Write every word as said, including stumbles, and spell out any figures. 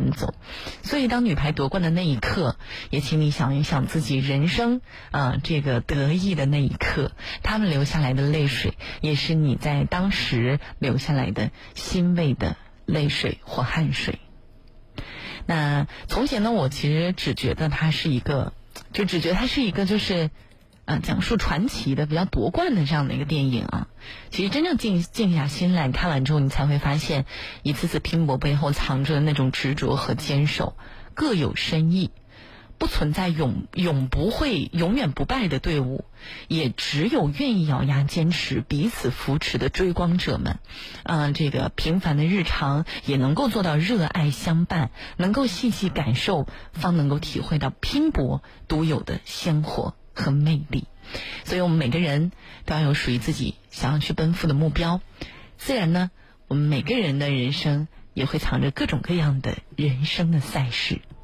前走。所以当女排夺冠的那一刻，也请你想一想自己人生啊、呃、这个得意的那一刻，他们流下来的泪水，也是你在当时流下来的欣慰的泪水或汗水。那从前呢，我其实只觉得它是一个，就只觉得它是一个就是呃讲述传奇的比较夺冠的这样的一个电影啊。其实真正静静下心来看完之后，你才会发现一次次拼搏背后藏着的那种执着和坚守各有深意。不存在永永不会永远不败的队伍，也只有愿意咬牙坚持彼此扶持的追光者们。嗯、呃，这个平凡的日常也能够做到热爱相伴，能够细细感受，方能够体会到拼搏独有的鲜活和魅力。所以我们每个人都要有属于自己想要去奔赴的目标，自然呢，我们每个人的人生也会藏着各种各样的人生的赛事。